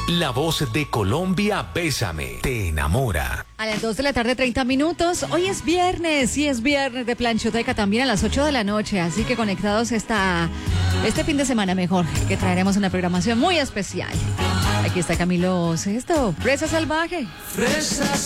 La voz de Colombia, Bésame, te enamora. A las 2 de la tarde, 30 minutos. Hoy es viernes, sí es viernes de Planchoteca, también a las 8 de la noche. Así que conectados este fin de semana mejor, que traeremos una programación muy especial. Aquí está Camilo Sesto, Fresa Salvaje. Fresa